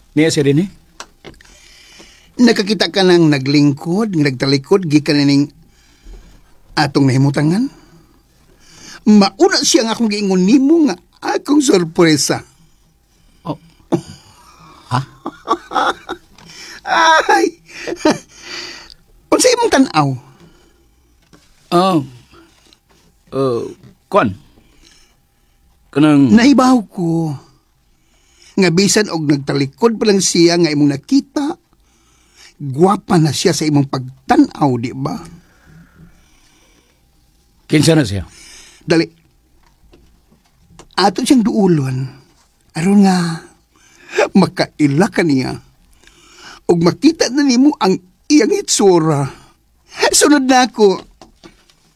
Niya si Rene? Nakakita ka ng naglingkod, nagtalikod, gikan ning atong nahimutangan? Mauna siya nga akong giingon nimo nga akong sorpresa. Oh. Ha? Ay! Unsa imong tan-aw? Kwan? Kanang... Nahibaw ko. Nga bisan og nagtalikod pa lang siya nga imong nakita, gwapa na siya sa imong pagtan-aw, di ba? Kinsa na siya? Dali. Ato siyang duulon. Aron nga, makaila ka niya. Og makita na nimo ang iyang itsura. Sunod na ako.